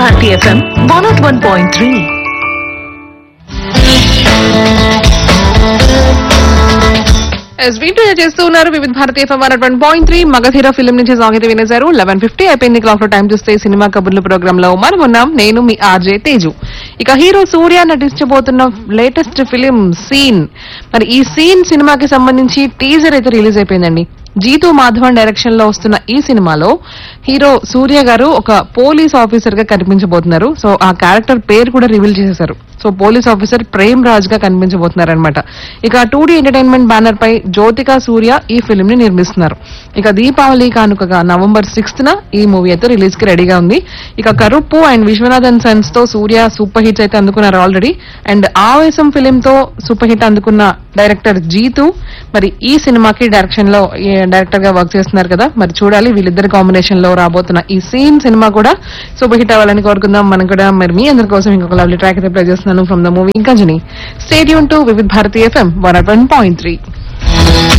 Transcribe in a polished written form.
Bharti FM 101.3. చేస్తూ ఉన్నారు వివిధ భారతీయ ఎఫ్ఎం 101.3 మగధీర ఫిల్మ్ నుంచి సాంగతి వినేశారు. 11:50 అయిపోయింది క్లాక్ లో. టైం చూస్తే సినిమా కబుర్లు ప్రోగ్రామ్ లో మనం ఉన్నాం. నేను మీ ఆర్జే తేజు. ఇక హీరో సూర్య నటించబోతున్న లేటెస్ట్ ఫిలిం సీన్. మరి ఈ సీన్ సినిమాకి సంబంధించి టీజర్ అయితే రిలీజ్ అయిపోయిందండి. జీతూ మాధవన్ డైరెక్షన్ లో వస్తున్న ఈ సినిమాలో హీరో సూర్య గారు ఒక పోలీస్ ఆఫీసర్ గా కనిపించబోతున్నారు. సో ఆ క్యారెక్టర్ పేరు కూడా రివీల్ చేసేశారు. So police officer Prem Raj గా కనిపించబోతున్నారు అనమాట. ఇక 2D ఎంటర్టైన్మెంట్ బ్యానర్ పై జ్యోతిక సూర్య ఈ ఫిల్మ్ ని నిర్మిస్తున్నారు. ఇక దీపావళి కానుకగా November 6th ఈ మూవీ అయితే రిలీజ్ కి రెడీగా ఉంది. ఇక కరుప్పు అండ్ విశ్వనాథన్ సన్స్ తో సూర్య సూపర్ హిట్స్ అయితే అందుకున్నారు ఆల్రెడీ. అండ్ ఆవేశం ఫిలిం తో సూపర్ హిట్ అందుకున్న డైరెక్టర్ జీతు మరి ఈ సినిమాకి డైరెక్టర్ గా వర్క్ చేస్తున్నారు కదా. మరి చూడాలి వీళ్ళిద్దరి కాంబినేషన్ లో రాబోతున్న ఈ సీన్ సినిమా కూడా సూపర్ హిట్ అవ్వాలని కోరుకుందాం. మనం కూడా మరి మీ అందరి కోసం ఇంకొక లవ్లీ ట్రాక్ అయితే ప్లే చేస్తున్నాను from the movie కంజని. Stay tune to వివిధ భారతి ఎఫ్ఎం 101.3.